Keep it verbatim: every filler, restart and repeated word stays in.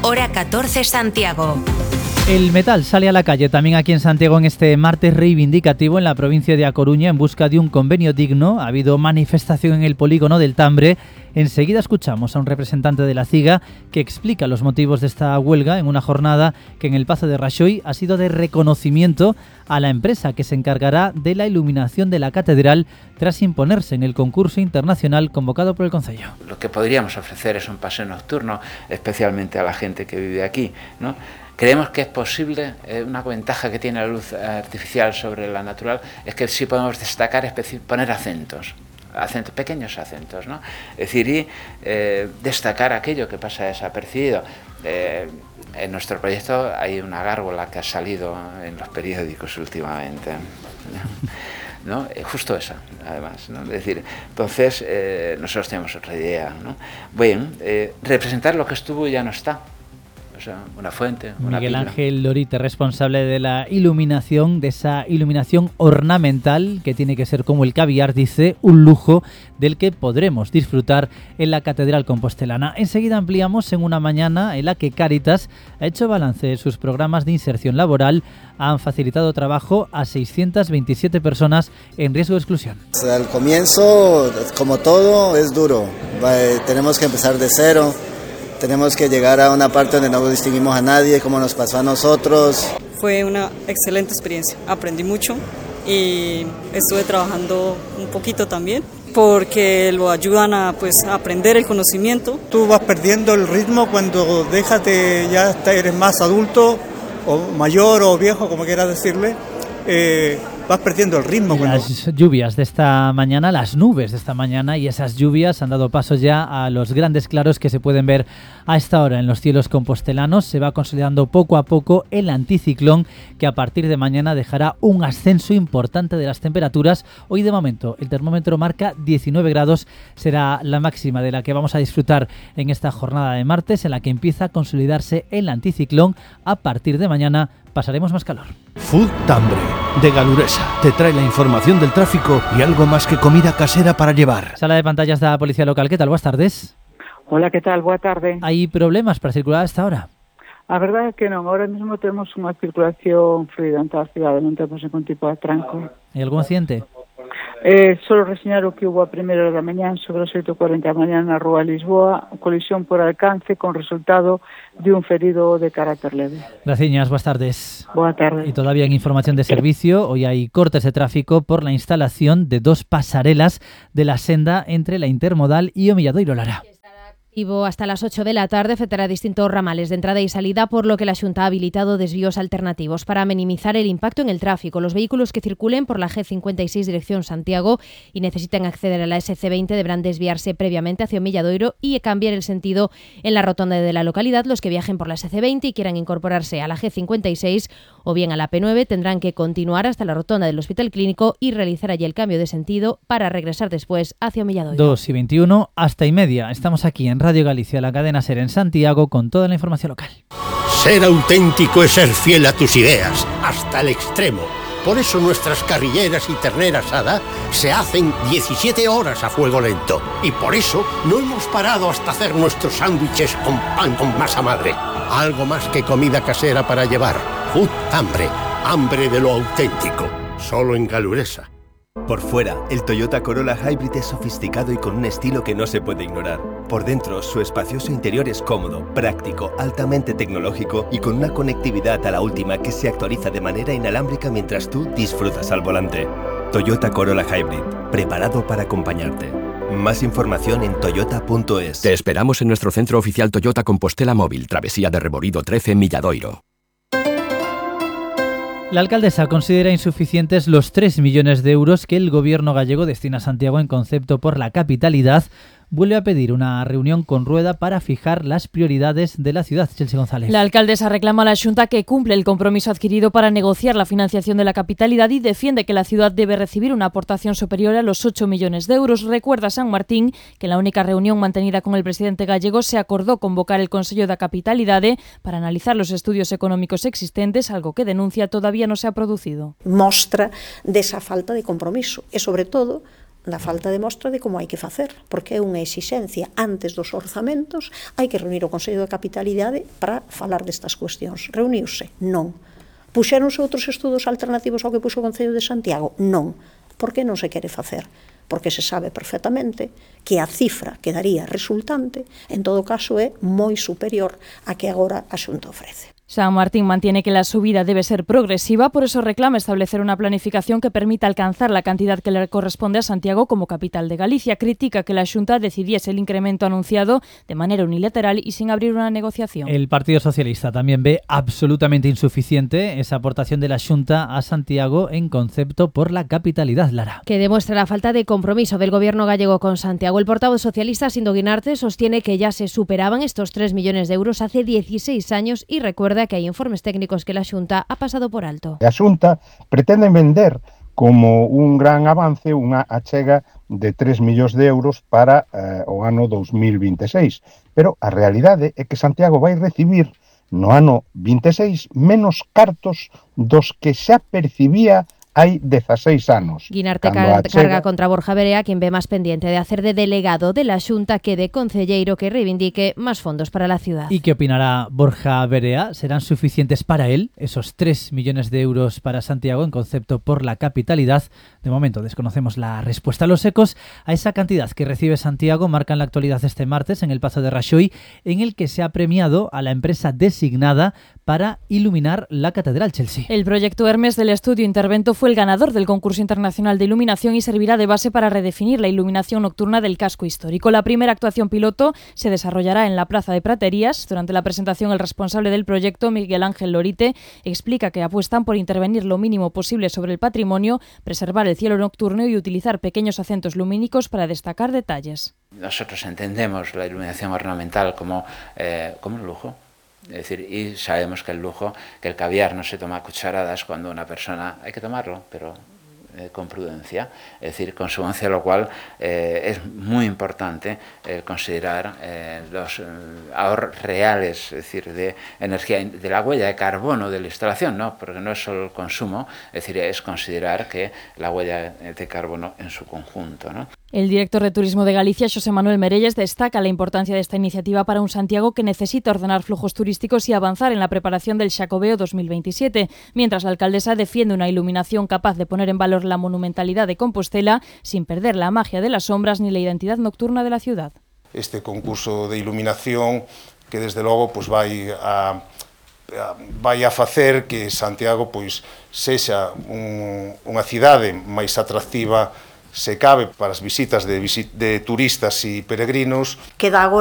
hora catorce Santiago. El metal sale a la calle también aquí en Santiago en este martes reivindicativo en la provincia de A Coruña en busca de un convenio digno. Ha habido manifestación en el polígono del Tambre. Enseguida escuchamos a un representante de la CIGA que explica los motivos de esta huelga en una jornada que en el Pazo de Raxoi ha sido de reconocimiento a la empresa que se encargará de la iluminación de la catedral tras imponerse en el concurso internacional convocado por el Concello. Lo que podríamos ofrecer es un paseo nocturno, especialmente a la gente que vive aquí, ¿no? Creemos que es posible, eh, una ventaja que tiene la luz artificial sobre la natural es que sí podemos destacar, poner acentos, acentos, pequeños acentos, ¿no? Es decir, y eh, destacar aquello que pasa desapercibido. Eh, en nuestro proyecto hay una gárgola que ha salido en los periódicos últimamente, ¿no? ¿no? Justo esa, además, ¿no? Es decir, entonces eh, nosotros tenemos otra idea, ¿no? Bien, eh, representar lo que estuvo ya no está. O sea, una fuente, una Miguel pila. Ángel Lorite, responsable de la iluminación, de esa iluminación ornamental que tiene que ser como el caviar, dice, un lujo del que podremos disfrutar en la Catedral Compostelana. Enseguida ampliamos en una mañana en la que Cáritas ha hecho balance de sus programas de inserción laboral. Han facilitado trabajo a seiscientas veintisiete personas en riesgo de exclusión. Al comienzo, como todo, es duro. Tenemos que empezar de cero. Tenemos que llegar a una parte donde no distinguimos a nadie, como nos pasó a nosotros. Fue una excelente experiencia, aprendí mucho y estuve trabajando un poquito también, porque lo ayudan a, pues, a aprender el conocimiento. Tú vas perdiendo el ritmo cuando dejas de, ya eres más adulto, o mayor o viejo, como quieras decirle, eh, vas perdiendo el ritmo. Cuando... Las lluvias de esta mañana, las nubes de esta mañana y esas lluvias han dado paso ya a los grandes claros que se pueden ver a esta hora en los cielos compostelanos. Se va consolidando poco a poco el anticiclón que a partir de mañana dejará un ascenso importante de las temperaturas. Hoy de momento el termómetro marca diecinueve grados, será la máxima de la que vamos a disfrutar en esta jornada de martes en la que empieza a consolidarse el anticiclón. A partir de mañana pasaremos más calor. Food Tambre, de Galuresa, te trae la información del tráfico y algo más que comida casera para llevar. Sala de pantallas de la Policía Local, ¿qué tal? Buenas tardes. Hola, ¿qué tal? Boa tarde. ¿Hay problemas para circular hasta ahora? A verdade é que non, ahora mesmo temos unha circulación fluida en toda a cidade, non temos ningún tipo de tranco. ¿Hay algún accidente? Eh, solo reseñar o que hubo a primeira hora da mañán sobre as oito e cuarenta da mañán na Rúa Lisboa, colisión por alcance con resultado de un ferido de carácter leve. Gracias, buenas tardes. Boa tarde. Y todavía en información de servicio, hoy hay cortes de tráfico por la instalación de dos pasarelas de la senda entre la Intermodal y o Milladoiro Lara. Hasta las ocho de la tarde afectará distintos ramales de entrada y salida, por lo que la Xunta ha habilitado desvíos alternativos para minimizar el impacto en el tráfico. Los vehículos que circulen por la G cincuenta y seis dirección Santiago y necesiten acceder a la S C veinte deberán desviarse previamente hacia Milladoiro y cambiar el sentido en la rotonda de la localidad. Los que viajen por la S C veinte y quieran incorporarse a la G cincuenta y seis o bien a la P nueve tendrán que continuar hasta la rotonda del Hospital Clínico y realizar allí el cambio de sentido para regresar después hacia Milladoiro. dos y veintiuno, hasta y media. Estamos aquí en Radio Galicia, la cadena SER en Santiago, con toda la información local. Ser auténtico es ser fiel a tus ideas, hasta el extremo. Por eso nuestras carrilleras y ternera asada se hacen diecisiete horas a fuego lento. Y por eso no hemos parado hasta hacer nuestros sándwiches con pan con masa madre. Algo más que comida casera para llevar. Food Tambre, hambre de lo auténtico. Solo en Galuresa. Por fuera, el Toyota Corolla Hybrid es sofisticado y con un estilo que no se puede ignorar. Por dentro, su espacioso interior es cómodo, práctico, altamente tecnológico y con una conectividad a la última que se actualiza de manera inalámbrica mientras tú disfrutas al volante. Toyota Corolla Hybrid, preparado para acompañarte. Más información en toyota punto es. Te esperamos en nuestro centro oficial Toyota Compostela Móvil, Travesía de Reborido trece, Milladoiro. La alcaldesa considera insuficientes los tres millones de euros que el gobierno gallego destina a Santiago en concepto por la capitalidad. Vuelve a pedir una reunión con Rueda para fijar las prioridades de la ciudad. Chelsea González. La alcaldesa reclama a la Xunta que cumple el compromiso adquirido para negociar la financiación de la capitalidad y defiende que la ciudad debe recibir una aportación superior a los ocho millones de euros. Recuerda San Martín que en la única reunión mantenida con el presidente gallego se acordó convocar el Consello da Capitalidade para analizar los estudios económicos existentes, algo que denuncia todavía no se ha producido. Mostra desa falta de compromiso e, sobre todo, na falta de mostra de como hai que facer, porque é unha exixencia antes dos orzamentos, hai que reunir o Consello de Capitalidade para falar destas cuestións. Reuniuse? Non. Puxéronse outros estudos alternativos ao que puxo o Concello de Santiago? Non. Por que non se quere facer? Porque se sabe perfectamente que a cifra que daría resultante, en todo caso, é moi superior a que agora a Xunta ofrece. San Martín mantiene que la subida debe ser progresiva, por eso reclama establecer una planificación que permita alcanzar la cantidad que le corresponde a Santiago como capital de Galicia. Critica que la Xunta decidiese el incremento anunciado de manera unilateral y sin abrir una negociación. El Partido Socialista también ve absolutamente insuficiente esa aportación de la Xunta a Santiago en concepto por la capitalidad, Lara. Que demuestra la falta de compromiso del gobierno gallego con Santiago. El portavoz socialista, Sindo Guinarte, sostiene que ya se superaban estos tres millones de euros hace dieciséis años y recuerda que hay informes técnicos que la Xunta ha pasado por alto. A Xunta pretende vender como un gran avance unha achega de tres millóns de euros para eh, o ano dos mil veintiséis, pero a realidade é que Santiago vai recibir no ano veintiséis menos cartos dos que xa percibía hai dezaseis anos. Guinarte car achega... carga contra Borja Verea, quien ve más pendiente de hacer de delegado de la Xunta que de concelleiro que reivindique más fondos para la ciudad. ¿Y qué opinará Borja Verea? ¿Serán suficientes para él esos tres millones de euros para Santiago en concepto por la capitalidad? De momento desconocemos la respuesta. Los ecos a esa cantidad que recibe Santiago marcan la actualidad este martes en el Pazo de Raxoi, en el que se ha premiado a la empresa designada para iluminar la Catedral Chelsea. El proyecto Hermes del estudio Intervento fue el ganador del concurso internacional de iluminación y servirá de base para redefinir la iluminación nocturna del casco histórico. La primera actuación piloto se desarrollará en la Plaza de Praterías. Durante la presentación, el responsable del proyecto, Miguel Ángel Lorite, explica que apuestan por intervenir lo mínimo posible sobre el patrimonio, preservar el cielo nocturno y utilizar pequeños acentos lumínicos para destacar detalles. Nosotros entendemos la iluminación ornamental como, eh, como un lujo. Es decir, y sabemos que el lujo, que el caviar no se toma a cucharadas cuando una persona, hay que tomarlo, pero eh, con prudencia, es decir, con prudencia, lo cual eh, es muy importante eh, considerar eh, los eh, ahorros reales, es decir, de energía, de la huella de carbono de la instalación, ¿no? Porque no es solo el consumo, es decir, es considerar que la huella de carbono en su conjunto, ¿no? El director de Turismo de Galicia, Xosé Manuel Merelles, destaca la importancia de esta iniciativa para un Santiago que necesita ordenar flujos turísticos y avanzar en la preparación del Xacobeo dos mil veintisiete, mientras la alcaldesa defiende una iluminación capaz de poner en valor la monumentalidad de Compostela sin perder la magia de las sombras ni la identidad nocturna de la ciudad. Este concurso de iluminación que desde logo pues, vai a vai a facer que Santiago pois sexa un, unha cidade máis atractiva se cabe para as visitas de, visi de turistas e peregrinos. Queda agora